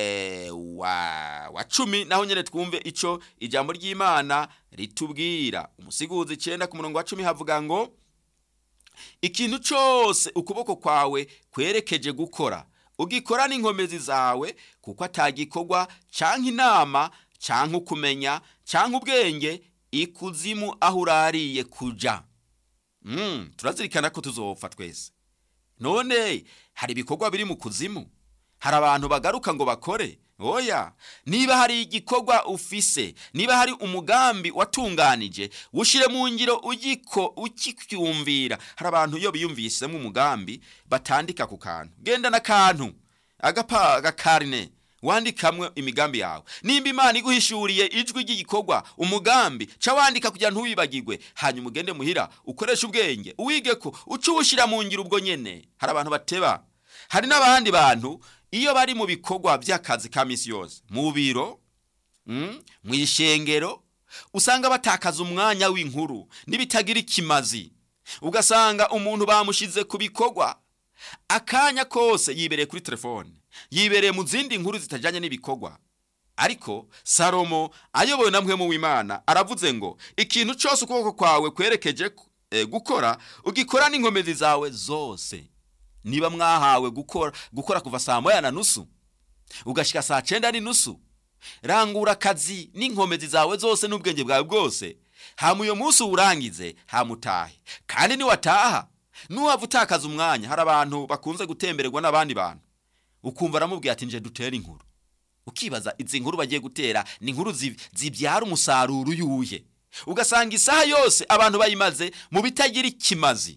wa 10 naho nyene twumve ico ijambo ry'Imana ritubwira. Umusiguzi 9 ku murongo wa 10 havuga ngo ikintu cyose ukuboko kwawe kwerekeje gukora ugikora n'inkomezi zawe, kuko atagikorwa canke inama canke ukumenya canke ubwenge ikuzimu aho urariye kuja. Turazirikana ko tuzopfa twese. None hari ibikorwa biri mu kuzimu? Hari abantu bagaruka ngo bakore? Oya, niba hari igikorwa ufise, niba hari umugambi watunganije, ushire mu ngiro ukikumvira. Hari abantu iyo biyumvisemo umugambi batandika ku kantu. Genda na kantu agakarine wandikamwe imigambi yawe. Nimba Imana iguhishuriye ijwi ry'igikorwa, umugambi, ca wandika kugira ntuwibagirwe. Hanyuma ugende muhira ukoresha ubwenge, uwigeko ucushira mu ngiro ubwo nyene. Hari abantu bateba. Hari n'abandi bantu iyo bari mu bikorwa by'akazi ka misi yose, mu biro, mu ishengero, usanga batakaza umwanya w'inkuru n'ibitagira ikimazi. Ugasanga umuntu bamushize ku bikorwa, akanya kose yibereye kuri telefone, yibereye mu zindi nkuru zitajanye n'ibikorwa. Ariko Salomo ayobowe na mpwemu w'Imana aravuze ngo ikintu cyose ukuboko kwawe kwerekeje gukora, ugikora n'inkomezi zawe zose. Niba mwahawe gukora kuva saa 8:30 ugashika saa 9:30, rangura akazi n'inkomezi zawe zose n'ubwenge bwawe bwose, hama uyo munsi urangize hamutahe. Kandi ni wataha nuhava utakaza umwanya. Hari abantu bakunze gutembererwa n'abandi bantu, ukumva aramubwiye ati nje dutera inkuru. Ukibaza izi nkuru bagiye gutera ni inkuru zibyara umusaruro uyuhe. Ugasanga isaha yose abantu bayimaze mu bitagira ikimazi.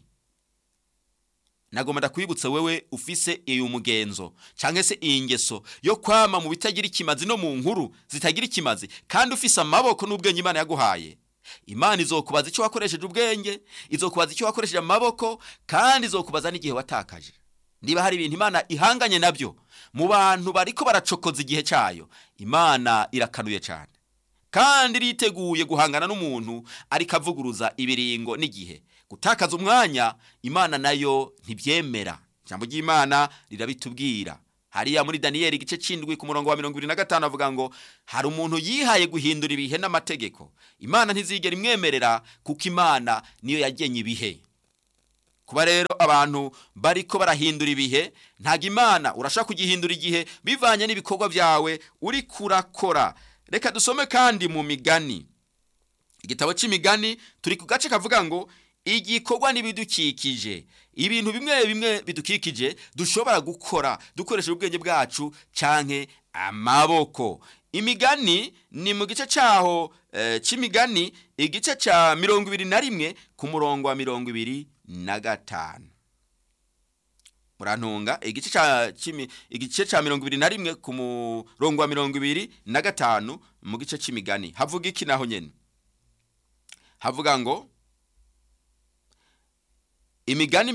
Nagomba ndakwibutsa wewe ufise iyo mugenzo canke se ingeso yo kwama mu bitagira ikimazi no mu nkuru zitagira ikimazi, kandi ufise amaboko n'ubwenge Imana yaguhaye. Imana izokubaza icyo wakoresheje ubwenge, izokubaza icyo wakoresheje amaboko, kandi izokubaza n'igihe watakaje. Niba hari ibintu Imana ihanganye nabyo mu bantu bariko baracokoza igihe cyayo, Imana irakanuye cyane kandi riteguye guhangana n'umuntu ariko avuguruza ibiringo n'igihe. Gutakaza umwanya Imana nayo ntibyemera. Ijambo ry'Imana rirabitubwira. Hariya muri Daniel igice 7 ku murongo wa 25 avuga ngo hari umuntu yihaye guhindura ibihe n'amategeko. Imana ntizigera imwemerera kuko Imana niyo yagenye ibihe. Kuba rero abantu bariko barahindura ibihe, ntago Imana urashaka kugihindura igihe bivanye n'ibikorwa byawe uri kurakora. Reka dusome kandi mu Migani. Igitabo c'Imigani turi ku gace kavuga ngo igikorwa n'ibidukikije. Ibintu bimwe bidukikije dushobora gukora dukoresha ubwenge bwacu canke amaboko. Imigani ni mu gice cyaho c'Imigani igice ca 21 ku murongo wa 25. Murantunga igice ca 21 ku murongo wa 25 mu gice c'Imigani. Havuga iki naho nyene? Havuga ngo Imigani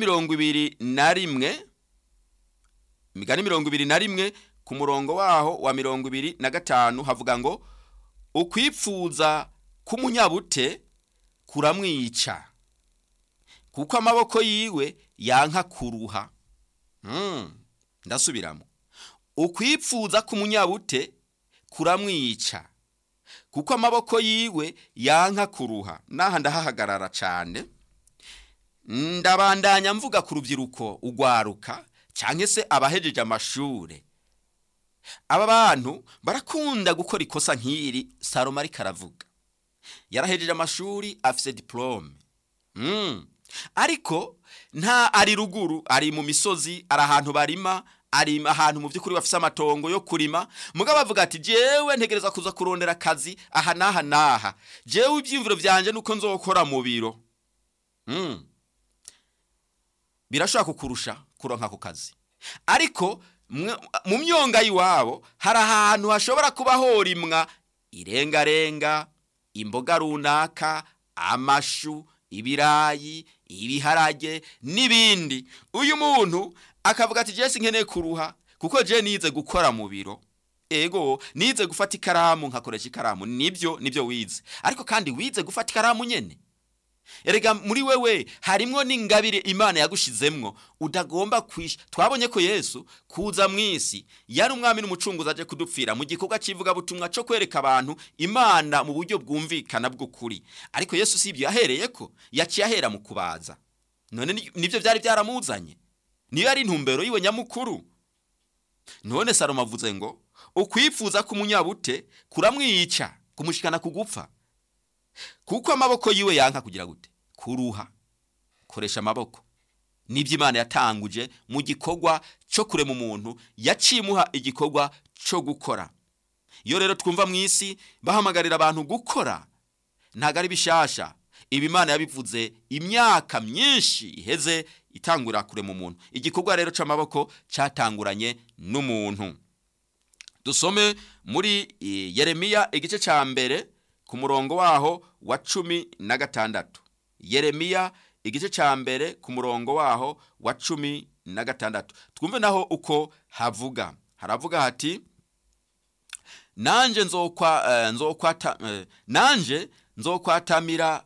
21 ku murongo waho wa 25 havuga ngo ukwipfuza k'umunyabute kuramwica, kuko amaboko yiwe yanka kuruha. Ndasubiramo. Ukwipfuza k'umunyabute kuramwica, kuko amaboko yiwe yanka kuruha. Naha ndahahagarara cyane. Ndabandanya mvuga ku rubyiruko ugwaruka canke se abahejeje amashure. Aba bantu barakunda gukora ikosa nk'iri Salomo ari karavuga. Yarahejeje amashuri, afise diplome. Ariko nta ari ruguru, ari mu misozi, ari ahantu barima, ari ahantu mu by'ukuri bafise amatongo yo kurima. Mugabo bavuga ati jewe ntegereza kuza kurondera akazi aha naha. Jewe ibyimviro byanje nuko nzokora mu biro. Birashobora kukurusha kuronka ku kazi. Ariko mu myonga yiwabo hari ahantu hashobora kuba horimwa irengarenga, imboga runaka, amashu, ibirayi, ibiharage n'ibindi. Uyu muntu akavuga ati je sinkeneye kuruha kuko je nize gukora mu biro. Ego nize gufata ikaramu nkakoresha ikaramu. Nibyo wize. Ariko kandi wize gufata ikaramu nyene. Erega muri wewe harimwo n'ingabire Imana yagushizemwo udagomba kwisha. Twabonye ko Yesu kuza mwisi yari umwami n'umucunguzi aje kudupfira mu gikorwa civuga butumwa cyo kwereka abantu Imana mu buryo bwumvikana bw'ukuri. Ariko Yesu sibyo yahereyeko, yaciye ahera mu kubaza. None nivyo byari byaramuzanye. Niyo yari intumbero yiwe nyamukuru. None Salomo avuze ngo ukwipfuza k'umunyabute kuramwica, kumushikana kugupfa. kuko amaboko yiwe yanka kugira gute kuruha. Koresha amaboko nibyo Imana yatanguje mu gikorwa cyo kurema umuntu, yacimuha igikorwa cyo gukora. Iyo rero twumva mu isi bahamagarira abantu gukora, ntago ari bishasha. Ibi Imana yabivuze imyaka myinshi iheze itangura kurema umuntu. Igikorwa rero c'amaboko catanguranye n'umuntu. Dusome muri Yeremiya igice ca mbere ku murongo waho wa 16. Yeremiya igice ca mbere ku murongo waho wa 16. Twumve naho uko havuga. Haravuga hati: nanje nzokwatamira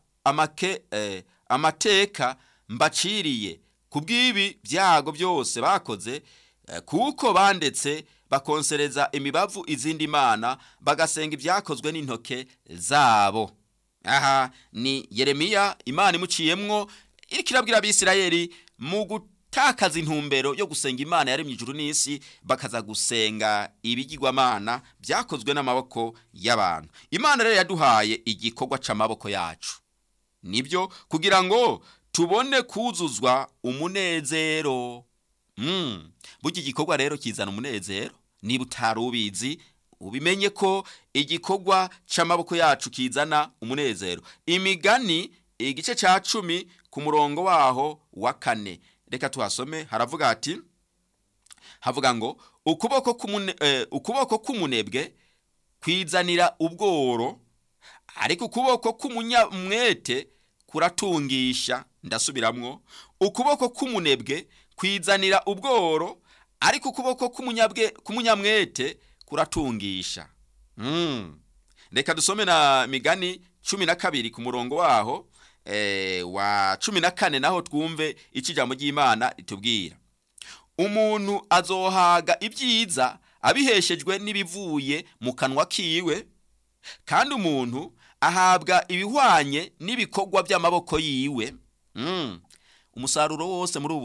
amateka mbaciriye kubw'ibi byago byose bakoze, kuko bandetse bakonsereza imibavu izindi mana, bagasenga ibyakozwe n'intoke zabo. Aha ni Yeremiya Imana imuciyemwo iriko irabwira Abisirayeli mu gutakaza intumbero yo gusenga Imana yaremye ijuru n'isi, bakaza gusenga ibigirwamana byakozwe n'amaboko y'abantu. Imana rero yaduhaye igikorwa c'amaboko yacu, nibyo kugira ngo tubone kuzuzwa umunezero. Burya igikorwa rero kizana umunezero. Niba utarubizi ubimenye ko igikorwa c'amaboko yacu kizana umunezero. Imigani igice ca 10 ku murongo waho wa 4. Reka tuhasome. Haravuga hati, havuga ngo ukuboko k'umunebwe kwizanira ubworo, ariko ukuboko k'umunyamwete kuratungisha. Ndasubiramwo, ukuboko k'umunebwe kwizanira ubworo, ariko ukuboko k'umunyamwete kuratungisha. Reka dusome na Migani 12 ku murongo waho wa 14, naho twumve ikijambo ry'Imana ritubwira. Umuntu azohaga ibyiza abiheshejwe n'ibivuye mu kanwa kiwe, kandi umuntu ahabwa ibihwanye n'ibikorwa by'amaboko yiwe. Umusaruro wose muri